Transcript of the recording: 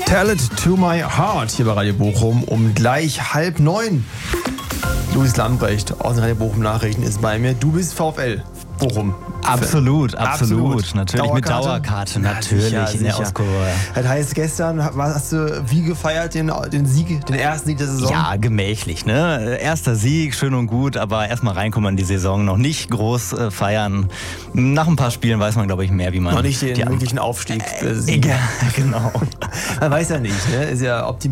Tell It To My Heart hier bei Radio Bochum um gleich 8:30. Luis Lambrecht aus den Radio Bochum Nachrichten ist bei mir. Du bist VfL Bochum. Absolut. Natürlich mit Dauerkarte, natürlich sicher, in der Ostkurve. Das heißt, gestern hast du wie gefeiert den Sieg, den ersten Sieg der Saison? Ja, gemächlich, ne? Erster Sieg, schön und gut, aber erstmal reinkommen in die Saison, noch nicht groß feiern. Nach ein paar Spielen weiß man, glaube ich, mehr, wie man... Noch nicht den wirklichen Aufstieg besiegt. Ja, genau. Man weiß ja nicht, ne? Ist ja optimistisch.